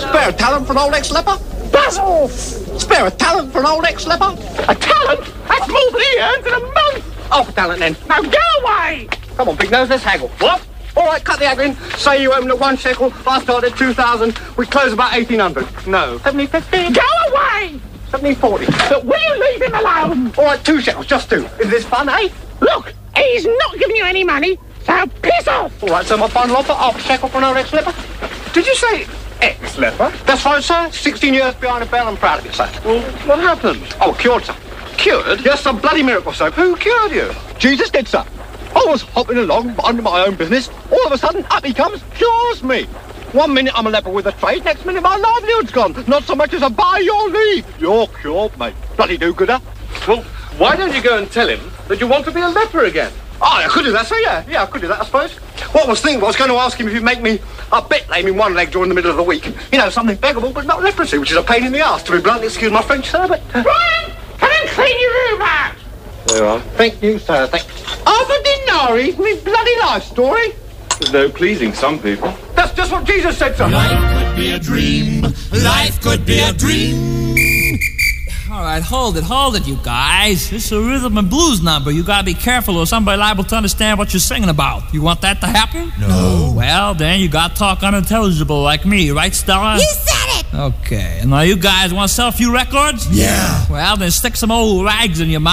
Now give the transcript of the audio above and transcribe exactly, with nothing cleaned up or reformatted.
Spare a talent for an old ex-leper? Basil! Spare a talent for an old ex-leper? A talent? That's more than he earns in a month! Oh, for talent then. Now go away! Come on, big nose, let's haggle. What? All right, cut the haggling. Say you open at one shekel, I start at two thousand. We close about eighteen hundred. No. seventy fifty? Go away! seventy forty. But will you leave him alone? All right, two shekels, just two. Is this fun, eh? Look, he's not giving you any money, so piss off! All right, so my final offer, half a shekel for an old ex-leper. Did you say ex-leper? That's right, sir. sixteen years behind a bell. I'm proud of it, sir. Well, what happened? Oh, cured, sir. Cured? Yes, some bloody miracle, sir. Who cured you? Jesus did, sir. I was hopping along, minding my own business. All of a sudden, up he comes, cures me. One minute I'm a leper with a trade, next minute my livelihood's gone. Not so much as a by your leave. You're cured, mate. Bloody do-gooder. Well, why don't you go and tell him that you want to be a leper again? Oh, I could do that, sir, yeah. Yeah, I could do that, I suppose. What I was thinking, I was going to ask him if he'd make me a bit lame in one leg during the middle of the week. You know, something beggable, but not leprosy, which is a pain in the arse, to be blunt. Excuse my French, sir, but... Uh... Brian, come and clean your room out! There you are. Thank you, sir. Thank you. Half a dinari? Me bloody life story? There's no pleasing some people. That's just what Jesus said, sir. Life could be a dream. Life could be a dream. All right, hold it, hold it, you guys. This is a rhythm and blues number. You gotta be careful or somebody liable to understand what you're singing about. You want that to happen? No. Well, then you gotta talk unintelligible like me, right, Stella? You said it! Okay, now you guys want to sell a few records? Yeah. Well, then stick some old rags in your mouth.